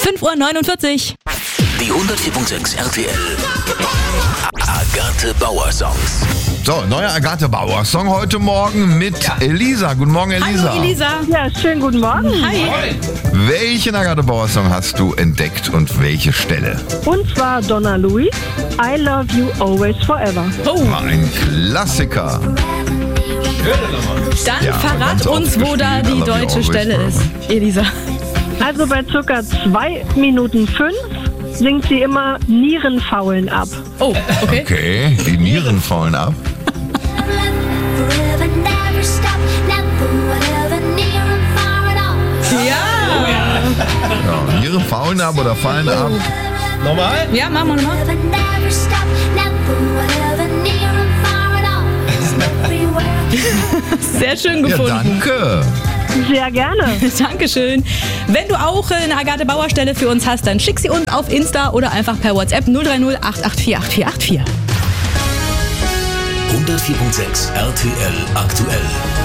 5:49 Uhr. Die 104.6 RTL Agathe Bauer Songs. So, neuer Agathe Bauer Song heute Morgen mit Elisa. Guten Morgen, Elisa. Hallo Elisa. Ja, schönen guten Morgen. Hi. Welchen Agathe Bauer Song hast du entdeckt und welche Stelle? Und zwar Donna Louis, I Love You Always Forever. Oh, War ein Klassiker. dann Ja, verrat ganz oft uns, wo da gespielt. I die love you deutsche always Stelle ist, forever. Elisa. Also bei circa 2 Minuten 5 singt sie immer Nieren faulen ab. Oh, okay. Okay, die Nieren fallen ab. Ja. Ja, Nieren faulen ab oder fallen ab. Nochmal? Ja, machen wir nochmal. Sehr schön Ja, gefunden. danke. Sehr gerne. Dankeschön. Wenn du auch eine Agathe Bauer Stelle für uns hast, dann schick sie uns auf Insta oder einfach per WhatsApp 030 884 8484. 104.6 RTL aktuell.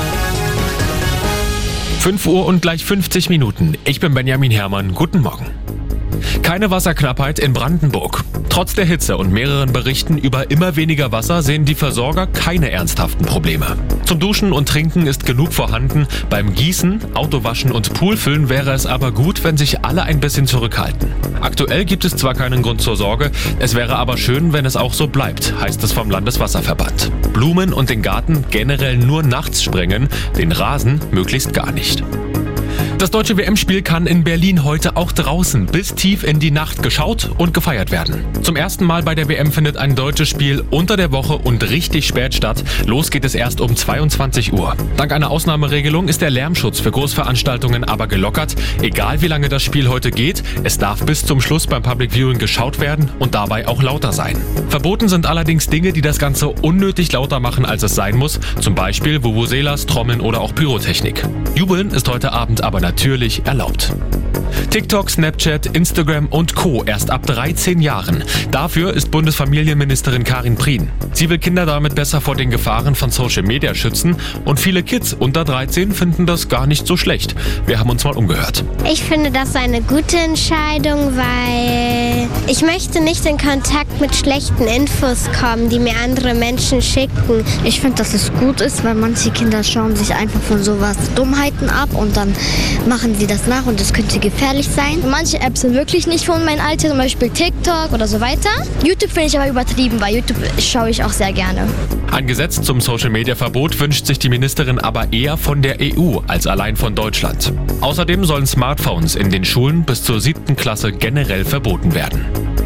5 Uhr und gleich 50 Minuten. Ich bin Benjamin Herrmann. Guten Morgen. Keine Wasserknappheit in Brandenburg. Trotz der Hitze und mehreren Berichten über immer weniger Wasser sehen die Versorger keine ernsthaften Probleme. Zum Duschen und Trinken ist genug vorhanden. Beim Gießen, Autowaschen und Poolfüllen wäre es aber gut, wenn sich alle ein bisschen zurückhalten. Aktuell gibt es zwar keinen Grund zur Sorge, es wäre aber schön, wenn es auch so bleibt, heißt es vom Landeswasserverband. Blumen und den Garten generell nur nachts sprengen, den Rasen möglichst gar nicht. Das deutsche WM-Spiel kann in Berlin heute auch draußen bis tief in die Nacht geschaut und gefeiert werden. Zum ersten Mal bei der WM findet ein deutsches Spiel unter der Woche und richtig spät statt. Los geht es erst um 22 Uhr. Dank einer Ausnahmeregelung ist der Lärmschutz für Großveranstaltungen aber gelockert. Egal wie lange das Spiel heute geht, es darf bis zum Schluss beim Public Viewing geschaut werden und dabei auch lauter sein. Verboten sind allerdings Dinge, die das Ganze unnötig lauter machen, als es sein muss. Zum Beispiel Vuvuzelas, Trommeln oder auch Pyrotechnik. Jubeln ist heute Abend aber natürlich erlaubt. TikTok, Snapchat, Instagram und Co. erst ab 13 Jahren. Dafür ist Bundesfamilienministerin Karin Prien. Sie will Kinder damit besser vor den Gefahren von Social Media schützen und viele Kids unter 13 finden das gar nicht so schlecht. Wir haben uns mal umgehört. Ich finde das eine gute Entscheidung, weil ich möchte nicht in Kontakt mit schlechten Infos kommen, die mir andere Menschen schicken. Ich finde, dass es gut ist, weil manche Kinder schauen sich einfach von sowas Dummheiten ab und dann machen sie das nach und das könnte gefährlich sein. Manche Apps sind wirklich nicht von meinem Alter, zum Beispiel TikTok oder so weiter. YouTube finde ich aber übertrieben, weil YouTube schaue ich auch sehr gerne. Ein Gesetz zum Social-Media-Verbot wünscht sich die Ministerin aber eher von der EU als allein von Deutschland. Außerdem sollen Smartphones in den Schulen bis zur 7. Klasse generell verboten werden.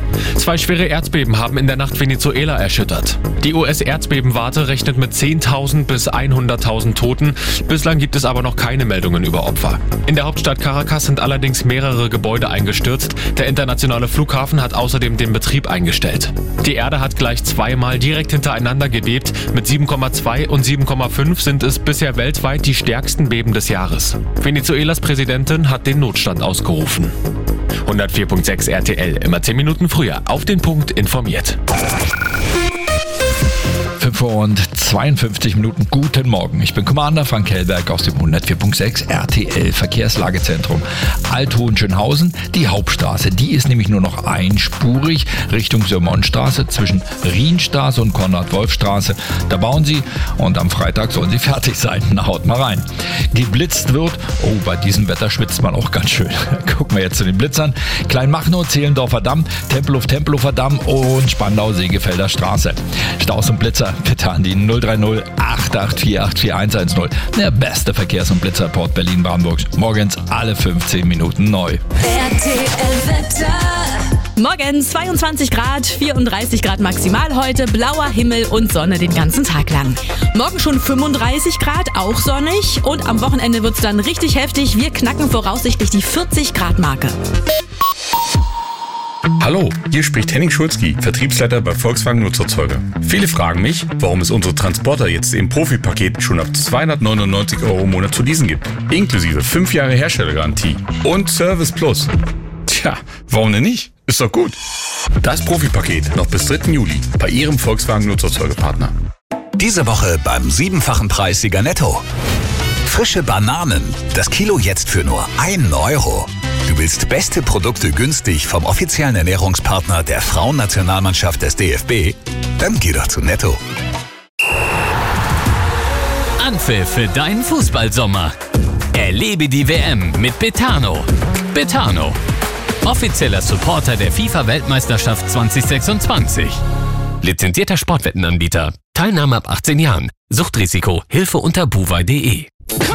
2 schwere Erdbeben haben in der Nacht Venezuela erschüttert. Die US-Erdbebenwarte rechnet mit 10.000 bis 100.000 Toten. Bislang gibt es aber noch keine Meldungen über Opfer. In der Hauptstadt Caracas sind allerdings mehrere Gebäude eingestürzt. Der internationale Flughafen hat außerdem den Betrieb eingestellt. Die Erde hat gleich zweimal direkt hintereinander gebebt. Mit 7,2 und 7,5 sind es bisher weltweit die stärksten Beben des Jahres. Venezuelas Präsidentin hat den Notstand ausgerufen. 104.6 RTL, immer 10 Minuten früher, auf den Punkt informiert. 5 Uhr und 52 Minuten. Guten Morgen. Ich bin Commander Frank Hellberg aus dem 104.6 RTL Verkehrslagezentrum. Alt-Hohenschönhausen, die Hauptstraße. Die ist nämlich nur noch einspurig Richtung Sörmonstraße zwischen Rienstraße und Konrad-Wolf-Straße. Da bauen sie und am Freitag sollen sie fertig sein. Na, haut mal rein. Geblitzt wird. Oh, bei diesem Wetter schwitzt man auch ganz schön. Gucken wir jetzt zu den Blitzern. Kleinmachnow, Zehlendorfer Damm, Tempelhof-Tempelhofer Damm und Spandau-Segefelder Straße. Staus und Blitzer bitte an die 030 884 84110. Der beste Verkehrs- und Blitzerreport Berlin-Brandenburg. Morgens alle 15 Minuten neu. Morgen 22 Grad, 34 Grad maximal heute, blauer Himmel und Sonne den ganzen Tag lang. Morgen schon 35 Grad, auch sonnig und am Wochenende wird's dann richtig heftig. Wir knacken voraussichtlich die 40 Grad Marke. Hallo, hier spricht Henning Schulzki, Vertriebsleiter bei Volkswagen Nutzerzeuger. Viele fragen mich, warum es unsere Transporter jetzt im Profipaket schon ab 299 € im Monat zu leasen gibt. Inklusive 5 Jahre Herstellergarantie und Service Plus. Tja, warum denn nicht? Ist doch gut. Das Profipaket noch bis 3. Juli bei Ihrem Volkswagen Nutzerzeugerpartner. Diese Woche beim 7-fachen Preissieger Netto. Frische Bananen, das Kilo jetzt für nur 1 €. Du willst beste Produkte günstig vom offiziellen Ernährungspartner der Frauennationalmannschaft des DFB? Dann geh doch zu Netto. Anpfiff für deinen Fußballsommer. Erlebe die WM mit Betano. Betano, offizieller Supporter der FIFA-Weltmeisterschaft 2026. Lizenzierter Sportwettenanbieter. Teilnahme ab 18 Jahren. Suchtrisiko. Hilfe unter buwei.de.